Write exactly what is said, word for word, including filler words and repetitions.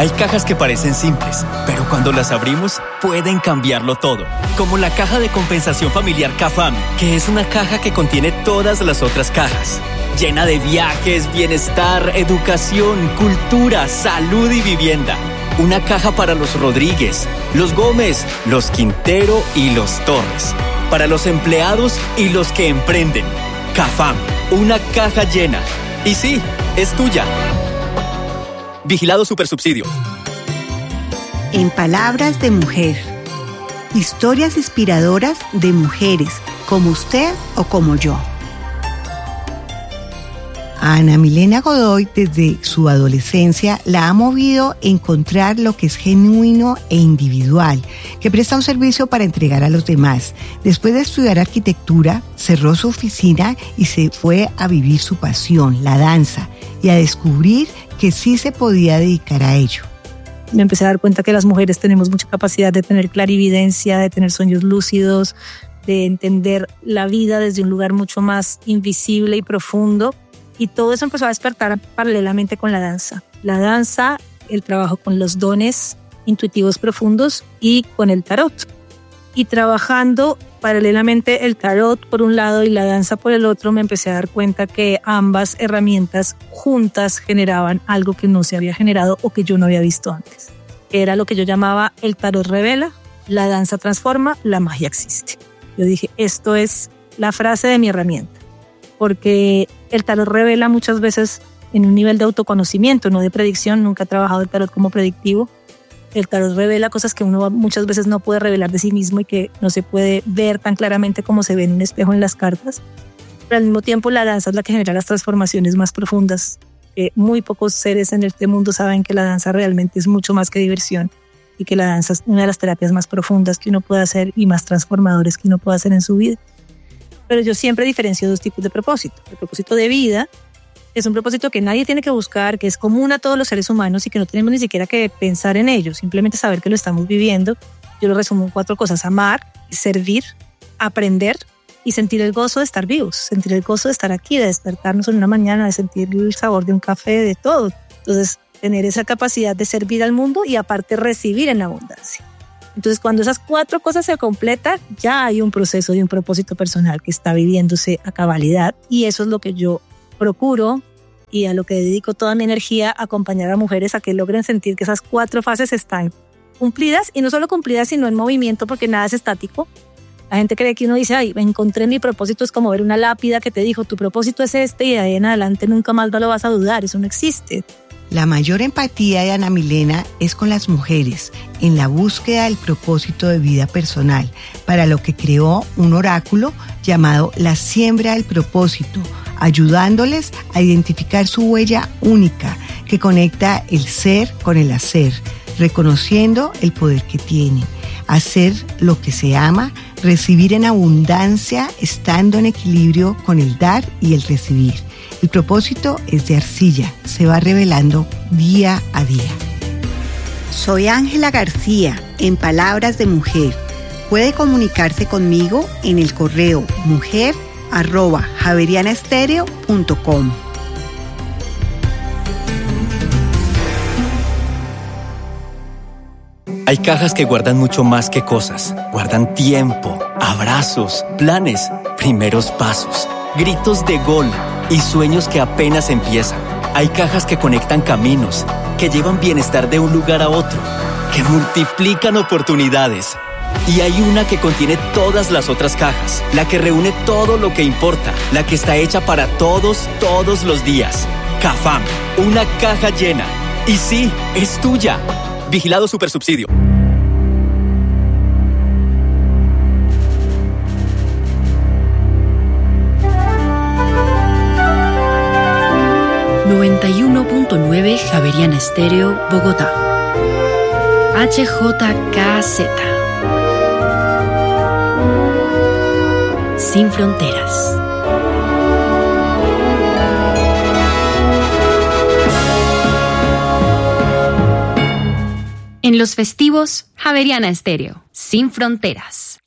Hay cajas que parecen simples, pero cuando las abrimos pueden cambiarlo todo. Como la caja de compensación familiar CAFAM, que es una caja que contiene todas las otras cajas. Llena de viajes, bienestar, educación, cultura, salud y vivienda. Una caja para los Rodríguez, los Gómez, los Quintero y los Torres. Para los empleados y los que emprenden. CAFAM, una caja llena. Y sí, es tuya. Vigilado Supersubsidio. En palabras de mujer. Historias inspiradoras de mujeres, como usted o como yo. A Ana Milena Godoy, desde su adolescencia, la ha movido encontrar lo que es genuino e individual, que presta un servicio para entregar a los demás. Después de estudiar arquitectura, cerró su oficina y se fue a vivir su pasión, la danza, y a descubrir que sí se podía dedicar a ello. Me empecé a dar cuenta que las mujeres tenemos mucha capacidad de tener clarividencia, de tener sueños lúcidos, de entender la vida desde un lugar mucho más invisible y profundo. Y todo eso empezó a despertar paralelamente con la danza. La danza, el trabajo con los dones intuitivos profundos y con el tarot. Y trabajando paralelamente el tarot por un lado y la danza por el otro, me empecé a dar cuenta que ambas herramientas juntas generaban algo que no se había generado o que yo no había visto antes. Era lo que yo llamaba el tarot revela, la danza transforma, la magia existe. Yo dije, esto es la frase de mi herramienta. Porque el tarot revela muchas veces en un nivel de autoconocimiento, no de predicción. Nunca he trabajado el tarot como predictivo. El tarot revela cosas que uno muchas veces no puede revelar de sí mismo y que no se puede ver tan claramente como se ve en un espejo en las cartas. Pero al mismo tiempo la danza es la que genera las transformaciones más profundas. Eh, muy pocos seres en este mundo saben que la danza realmente es mucho más que diversión y que la danza es una de las terapias más profundas que uno puede hacer y más transformadores que uno puede hacer en su vida. Pero yo siempre diferencio dos tipos de propósito. El propósito de vida es un propósito que nadie tiene que buscar, que es común a todos los seres humanos y que no tenemos ni siquiera que pensar en ello, simplemente saber que lo estamos viviendo. Yo lo resumo en cuatro cosas: amar, servir, aprender y sentir el gozo de estar vivos, sentir el gozo de estar aquí, de despertarnos en una mañana, de sentir el sabor de un café, de todo. Entonces, tener esa capacidad de servir al mundo y aparte recibir en abundancia. Entonces, cuando esas cuatro cosas se completan, ya hay un proceso de un propósito personal que está viviéndose a cabalidad, y eso es lo que yo procuro y a lo que dedico toda mi energía, acompañar a mujeres a que logren sentir que esas cuatro fases están cumplidas, y no solo cumplidas, sino en movimiento, porque nada es estático. La gente cree que uno dice, ay, me encontré mi propósito, es como ver una lápida que te dijo, tu propósito es este, y de ahí en adelante nunca más lo vas a dudar, eso no existe. La mayor empatía de Ana Milena es con las mujeres en la búsqueda del propósito de vida personal, para lo que creó un oráculo llamado La Siembra del Propósito, ayudándoles a identificar su huella única que conecta el ser con el hacer, reconociendo el poder que tienen, hacer lo que se ama, recibir en abundancia, estando en equilibrio con el dar y el recibir. El propósito es de arcilla, se va revelando día a día. Soy Ángela García, en Palabras de Mujer. Puede comunicarse conmigo en el correo mujer arroba javerianestereo punto com. Hay cajas que guardan mucho más que cosas. Guardan tiempo, abrazos, planes, primeros pasos, gritos de gol y sueños que apenas empiezan. Hay cajas que conectan caminos, que llevan bienestar de un lugar a otro, que multiplican oportunidades. Y hay una que contiene todas las otras cajas, la que reúne todo lo que importa, la que está hecha para todos, todos los días. CAFAM, una caja llena. Y sí, es tuya. Vigilado Supersubsidio. noventa y uno punto nueve Javeriana Estéreo, Bogotá. H J K Z. Sin fronteras. En los festivos, Javeriana Estéreo, Sin fronteras.